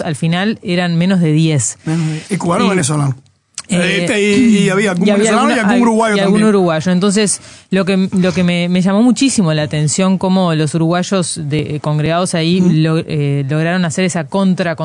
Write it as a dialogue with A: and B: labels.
A: al final eran menos de 10.
B: ¿Y cubano o venezolano? Y había algún venezolano y algún uruguayo también.
A: Algún uruguayo. Entonces, lo que me llamó muchísimo la atención, cómo los uruguayos congregados ahí lograron hacer esa